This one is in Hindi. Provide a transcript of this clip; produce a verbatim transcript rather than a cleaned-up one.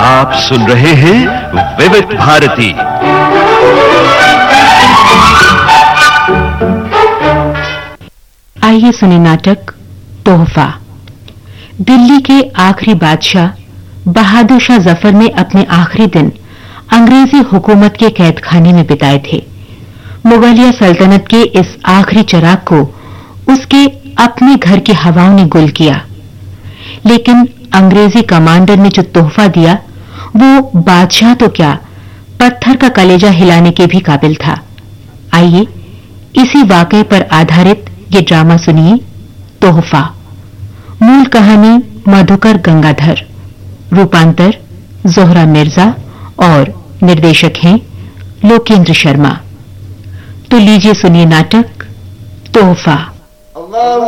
आप सुन रहे हैं विविध भारती। आइए सुने नाटक तोहफा। दिल्ली के आखिरी बादशाह बहादुर शाह जफर ने अपने आखिरी दिन अंग्रेजी हुकूमत के कैदखाने में बिताए थे। मुगलिया सल्तनत के इस आखिरी चिराग को उसके अपने घर की हवाओं ने गुल किया, लेकिन अंग्रेजी कमांडर ने जो तोहफा दिया वो बादशाह तो क्या, पत्थर का कलेजा हिलाने के भी काबिल था। आइए इसी वाकये पर आधारित ये ड्रामा सुनिए, तोहफा। मूल कहानी मधुकर गंगाधर, रूपांतर जोहरा मिर्जा और निर्देशक हैं लोकेंद्र शर्मा। तो लीजिए सुनिए नाटक तोहफा।